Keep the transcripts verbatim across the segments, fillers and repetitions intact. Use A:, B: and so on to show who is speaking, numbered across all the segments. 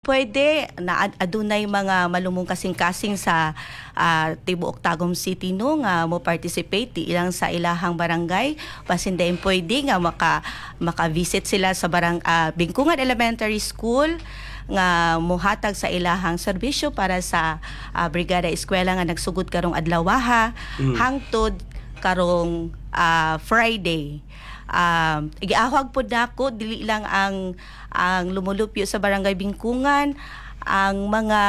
A: pwede na ad- adunay mga malumong kasing-kasing sa uh, tibuok Tagum City no nga mo participate di ilang sa ilahang barangay basin din pwede nga maka maka-visit sila sa barang uh, Bingkungan Elementary School nga muhatag sa ilahang serbisyo para sa uh, Brigada Eskwela nga nagsugod karong adlawaha mm. hangtod karong uh, Friday. Um, igiahwag po nako dili lang ang ang lumulupyo sa Barangay Bingkungan ang mga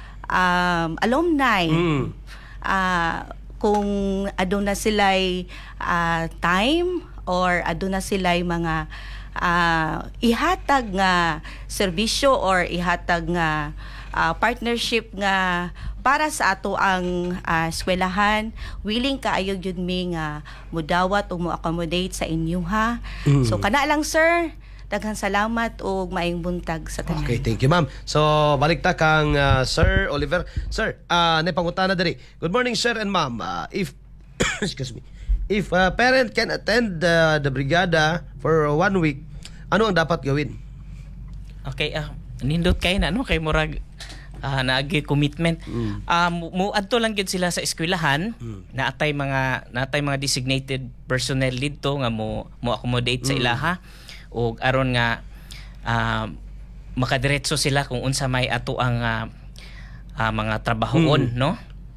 A: um, alumni. Mm. Uh, kung aduna sila'y uh, time or aduna sila'y mga Uh, ihatag nga serbisyo or ihatag nga uh, partnership nga para sa ato ang uh, eskwelahan, willing kaayo gyud mi nga mudawat o mo-accommodate sa inyo ha. Mm. So kana lang sir, daghang salamat o maayong buntag sa tanan.
B: Okay, thank you ma'am. So balik ta kang uh, Sir Oliver. Sir, uh, nay pangutana diri. Good morning sir and ma'am. Uh, if excuse me. If a parent can attend uh, the brigada for one week, ano ang dapat gawin?
C: Okay, ah, uh, nindot kay na no kay murag uh, naagi commitment. Mm. Uh, mo adto lang gyud sila sa eskwelahan, mm. naatay mga naatay mga designated personnel didto nga mo mo accommodate mm. sa ilaha ug aron nga uh, makadiretso sila kung unsa may ato ang uh, uh, mga trabahoon, mm. no?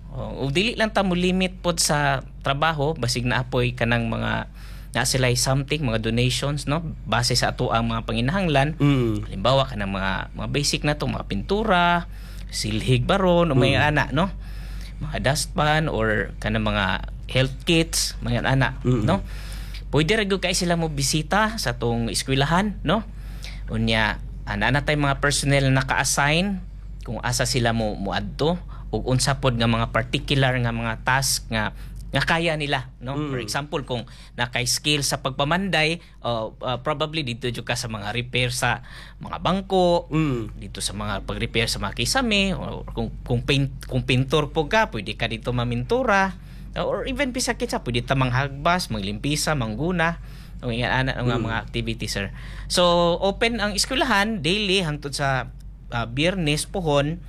C: O dili lang ta mo limit pod sa trabaho basig na apoy kanang mga na sila something mga donations no base sa ato ang mga panginahanglan. Mm. Halimbawa kanang mga mga basic na to mga pintura, silhig baron o may mm. ana no mga dustpan or kanang mga health kits mga ana mm. no pwede ra gyud kay sila mo bisita sa tong eskwelahan no unya ana na tay mga personnel na naka-assign kung asa sila mo moadto ug unsa pod nga mga particular nga mga task nga nga kaya nila no mm. For example kung nakay skill sa pagpamanday uh, uh, probably dito jud ka sa mga repair sa mga bangko mm. dito sa mga pag-repair sa mga kisame or kung kung paint kung pintor po ka pwede ka dito mamintura or even bisa kitsa pwede ta manghagbas maglimpisa mangguna o ana nga mm. mga activities sir. So open ang eskwelahan daily hangtod sa uh, Biyernes pohon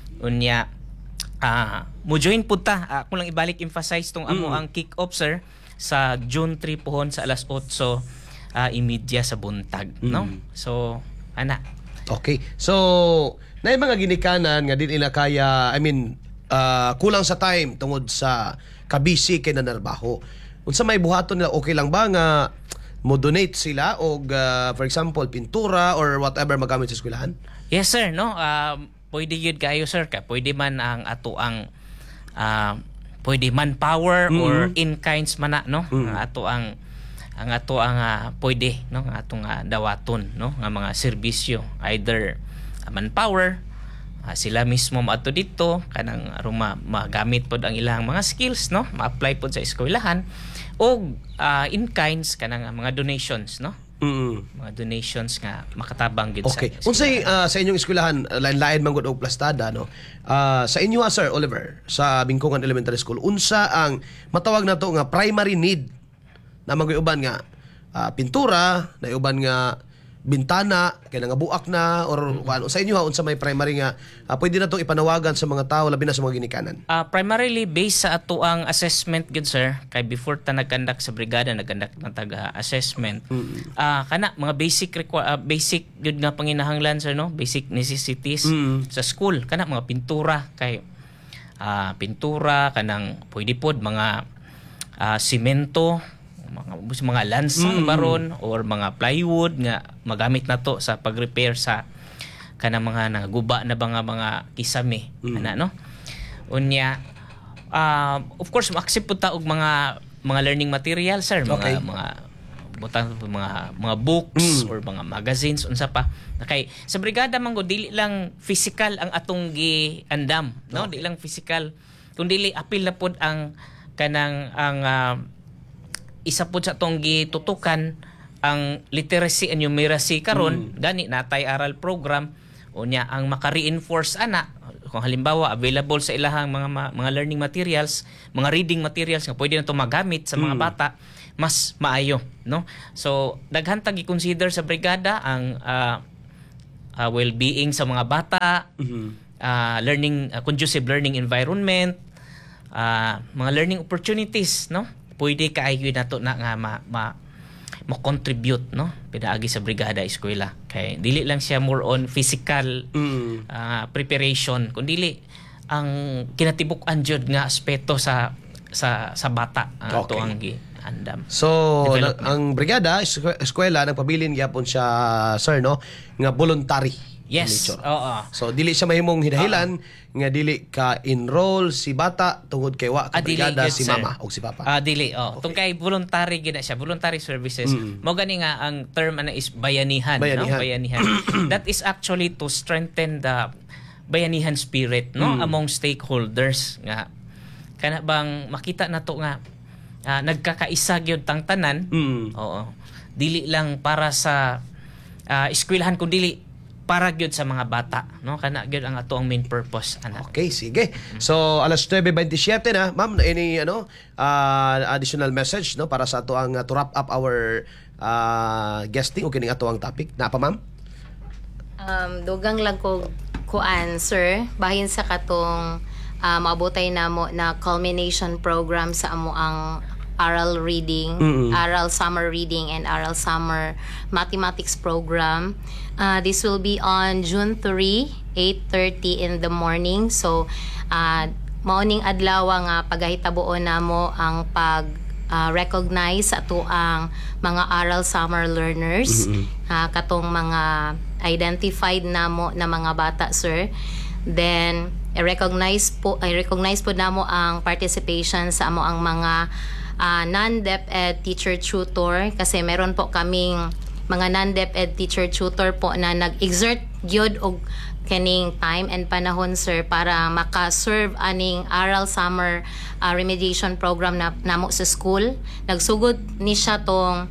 C: unya. Ah, mo join pud ta. Ako lang ibalik emphasize tong amo mm. ang kick-off sir sa June three pohon sa alas otso uh, imidya sa buntag, mm. no? So, ana.
B: Okay. So, nay mga ginikanan nga dili na kaya, I mean, uh, kulang sa time tungod sa kabisi kay nanarbaho. Unsa may buhaton nila okay lang ba nga mo donate sila og uh, for example pintura or whatever magamit sa eskwelahan?
C: Yes sir, no. Um, pwede yun kayo sir ka pwede man ang ato ang uh, pwede man power mm-hmm. or in kinds man na no mm-hmm. ang ato ang ang ato ang uh, pwede no ang atong uh, dawaton no nga mga serbisyo either uh, manpower uh, sila mismo maato dito kanang aron ma, magamit pod ang ilang mga skills no ma-apply pod sa eskwelahan o uh, in kinds kanang uh, mga donations no. Mm-hmm. Mga donations nga makatabang gid
B: okay.
C: sa
B: unsay uh, sa inyong eskwelahan lain-lain man gud og plastada no uh, sa inyo ha, Sir Oliver sa Bingkungan Elementary School unsa ang matawag nato nga primary need na mga uban nga uh, pintura na uban nga bintana kay nga buak na or mm-hmm. sa inyo ha unsa may primary nga uh, pwede na tong ipanawagan sa mga tao labi na sa mga ginikanan.
C: Uh, primarily based sa ato ang assessment good sir kay before ta nagkandak sa brigada nagkandak ng taga assessment. Mm-hmm. Uh, kana mga basic requ- uh, basic good nga panginahanglan sir no basic necessities mm-hmm. sa school kana mga pintura kay uh, pintura kanang pwede pod mga uh, simento mga mga lansang mm. baron or mga plywood nga magamit nato sa pag-repair sa kanang mga naguba na mga mga kisame mm. ana no unya uh, of course ma-accept pud ta og mga mga learning materials sir mga okay. mga butang mga mga books mm. or mga magazines unsa pa kay sa brigada man go dili lang physical ang atong gi-andam no, no? Dili lang physical kundi dili apil na pud ang kanang ang uh, isa po sa itong gitutukan ang literacy and numeracy karon mm. gani natay aral program unya ang maka-reinforce ana kung halimbawa available sa ilahang mga mga learning materials mga reading materials nga pwede na to magamit sa mga mm. bata mas maayo no so daghan ta gi-consider sa brigada ang uh, uh, well-being sa mga bata, uh, learning uh, conducive learning environment, uh, mga learning opportunities, no? Pwede kaayo nato na nga ma, ma mo-contribute, no? Pinaagi sa brigada eskwela. Kay dili lang siya more on physical
B: Mm.
C: uh, preparation, kundi ang kinatibuk-an jud nga aspeto sa sa sa bata uh,
B: Okay.
C: to ang giandam.
B: So, na,
C: Development.
B: ang brigada, eskwela, eskwela nagpabilin gyapon siya, sir, no? Nga voluntary. in
C: Yes,
B: nature.
C: oo.
B: So, dili siya mahimong hinahilan nga dili ka enroll si bata tungod kay wa ka
C: Ah, dili
B: brigada
C: gyud,
B: si
C: sir.
B: mama o si papa.
C: Ah, dili. Oh, Tung kay voluntary gina siya, voluntary services. Mo gani nga ang term ana is bayanihan,
B: Bayanihan.
C: no? Bayanihan. That is actually to strengthen the bayanihan spirit, no, among stakeholders nga kana bang makita nato nga ah, nagkakaisa gyud tang tanan.
B: Mm.
C: Oo. Dili lang para sa uh, eskwelahan kundi para gyud sa mga bata, no? Kana gyud ang ato ang main purpose ana.
B: Okay, sige. So, alas nine twenty-seven na, ma'am, any ano, uh, additional message no para sa ato ang uh, to wrap up our uh, guesting o kining ato ang topic. Na pa, ma'am?
D: Um, dugang lang ko kuan, sir, bahin sa katong uh, maabotay namo na culmination program sa amo ang oral reading,
B: Mm-mm.
D: oral summer reading and oral summer mathematics program. Uh, this will be on June third, eight thirty in the morning. So, uh, maoning adlaw nga pagahitabuon namo ang pag uh, recognize ato ang mga oral summer learners, uh, katong mga identified namo na mga bata, sir. Then i-recognize po I recognize po namo ang participation sa amo ang mga uh, non-DepEd teacher tutor, kasi meron po kaming mga non-DepEd teacher tutor po na nag-exert gyud og kaning time and panahon, sir, para maka-serve aning aral summer uh, remediation program na namo sa school. Nagsugod ni siya tong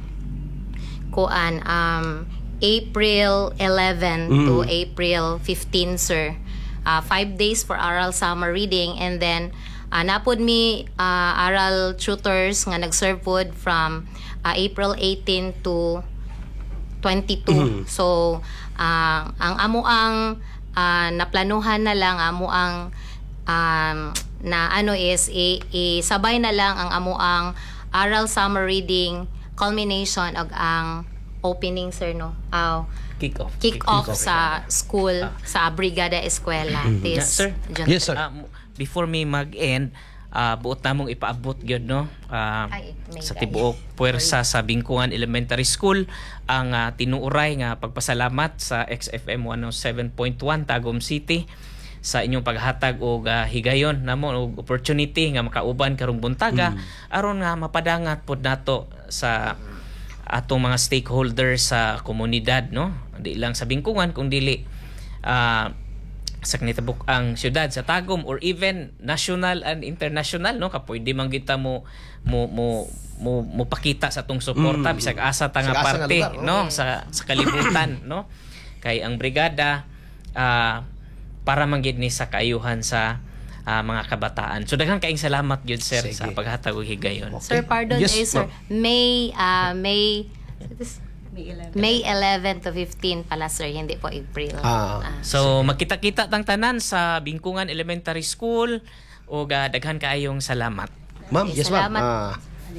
D: kuan um April eleventh to April fifteenth, sir. Uh, five days for oral summer reading, and then uh, napod mi uh, aral tutors nga nag-serve pod from uh, April eighteenth to twenty-two. So uh, ang amo ang uh, naplanuhan na lang amo ang um, na ano is i- isabay na lang ang amo ang aral summer reading culmination og ang opening, sir, no. Uh,
C: Kick off.
D: kick off sa school sa Brigada Eskwela
C: Yeah,
D: this
C: sir.
D: June.
B: Yes, sir.
C: Ah, m- before me mag-end, uh, buot namong ipaabot gyud, no? Ah,
D: Ay, may
C: sa
D: day.
C: tibuok puwersa sa Bingkungan Elementary School ang ah, tinuuray nga pagpasalamat sa X F M one oh seven point one Tagum City sa inyong paghatag og ah, higayon namo og opportunity nga makauban karong buntaga aron nga mapadangat pod nato sa atong mga stakeholders sa komunidad, no? Di lang sa Bingkungan kung dili ah, sa kanitabuk ang syudad sa Tagum or even national and international, no? Kapwede man kita mo mo mo mo, mo pakita sa tong suporta bisag asa ta nga
B: Sa asa nga
C: parte,
B: lugar, oh.
C: no? Sa sa kalibutan, no? Kay ang brigada ah, para man gid ni sa kaayuhan sa ah, mga kabataan. So daghang kaayong salamat gyud, sir,
B: Sige.
C: sa paghatag og higayon.
D: Sir, pardon,
B: Yes,
D: eh, sir.
B: ma'am.
D: May uh, May
A: May eleven.
D: May eleventh to fifteenth pala, sir, hindi po April.
B: Ah.
D: Ah.
C: So magkita-kita tang tanan sa Bingkungan Elementary School ug ah, daghan kaayong salamat.
B: Ma'am,
D: Okay,
B: yes, ma'am.
D: salamat.
B: Ah,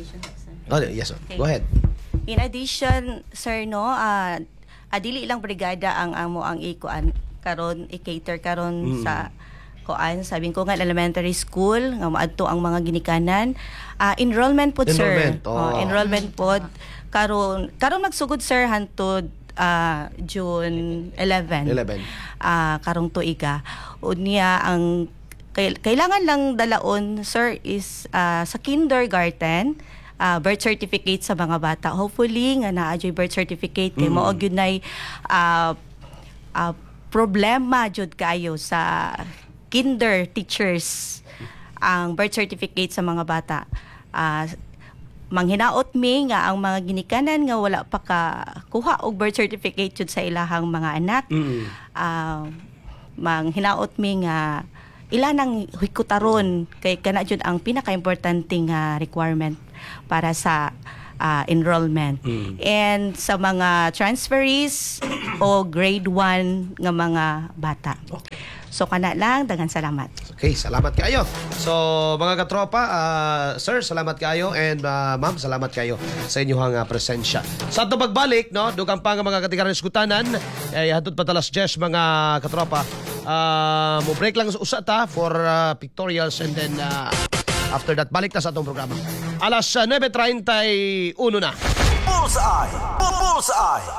B: oh, yes, ma'am. Go ahead.
A: In addition, sir, no, ah adili lang brigada ang amo ang ikuan karon i-cater karon sa kuan sa Bingkungan Elementary School nga maadto ang mga ginikanan. Ah, enrollment pod, sir.
B: Enrollment, oh.
A: Oh, enrollment pod karon karon magsugod, sir, hantud ah, June eleven.
B: eleven.
A: Ah, karong tuiga. Unya ang kay- kailangan lang dalaon, sir, is ah, sa kindergarten ah, birth certificate sa mga bata. Hopefully nga naa joy birth certificate kay mao gyud nay ah, ah, problema jud kayo sa kinder teachers ang birth certificate sa mga bata. Ah, manghinaot mi nga ang mga ginikanan nga wala pa ka kuha og birth certificate jud sa ilahang mga anak.
B: Mm.
A: Ah, manghinaot mi nga ila nang hikutaron kay kana jud ang pinaka-importante nga requirement para sa ah, enrollment. And sa mga transferees o grade one nga mga bata. So kana lang, daghang salamat.
B: Okay, salamat kayo. So, mga katropa, ah, sir, salamat kayo and ah, ma'am, salamat kayo sa inyong uh, presensya. Sa ato pagbalik, no, dugang pa nga mga katikaran iskutanan, eh, hatod patalas Jess, mga katropa, ah, mo break lang sa usa ta for ah, pictorials and then ah, after that, balik na sa atong programa. Alas uh, nine thirty-one na.
E: Bullseye! Bullseye!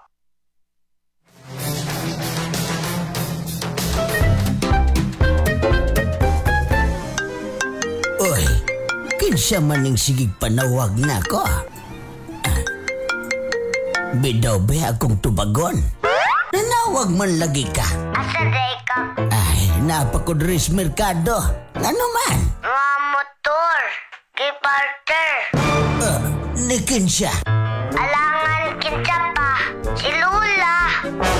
F: Oy, kinsa maning sigig panawag na ko. Ah, Bidaw ba akong tubagon? Nanawag man lagi ka.
G: Asa day ka?
F: Ay, napakudris merkado. Ano man?
G: Mga motor. Kay Parter.
F: Uh, ni kinsa?
G: Alangan kinsa pa. Si Lu